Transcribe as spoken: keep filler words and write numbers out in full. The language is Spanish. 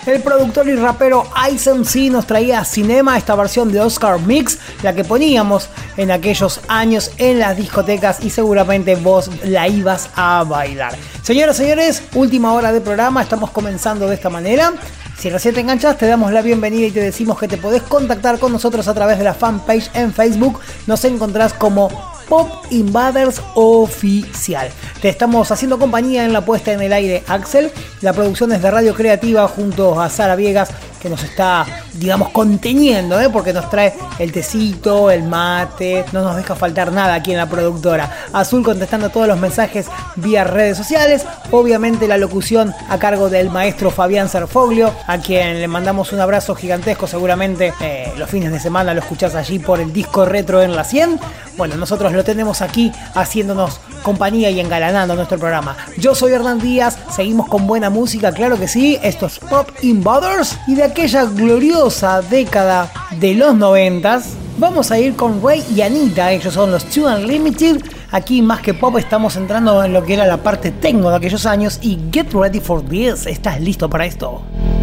El productor y rapero Ice M C nos traía Cinema, esta versión de Oscar Mix, la que poníamos en aquellos años en las discotecas y seguramente vos la ibas a bailar. Señoras y señores, última hora de programa, estamos comenzando de esta manera. Si recién te enganchas, te damos la bienvenida y te decimos que te podés contactar con nosotros a través de la fanpage en Facebook. Nos encontrás como Pop Invaders Oficial. Te estamos haciendo compañía en la puesta en el aire Axel. La producción es de Radio Creativa junto a Sara Viegas, que nos está, digamos, conteniendo, ¿eh? Porque nos trae el tecito, el mate, no nos deja faltar nada aquí en la productora. Azul contestando todos los mensajes vía redes sociales. Obviamente la locución a cargo del maestro Fabián Serfoglio, a quien le mandamos un abrazo gigantesco. Seguramente eh, los fines de semana lo escuchás allí por el disco retro en la cien. Bueno, nosotros lo tenemos aquí haciéndonos compañía y engalanando nuestro programa. Yo soy Hernán Díaz, seguimos con buena música, claro que sí. Esto es Pop Invaders y de aquella gloriosa década de los noventas vamos a ir con Ray y Anita. Ellos son los Two Unlimited. Aquí más que pop estamos entrando en lo que era la parte techno de aquellos años y get ready for this. ¿Estás listo para esto?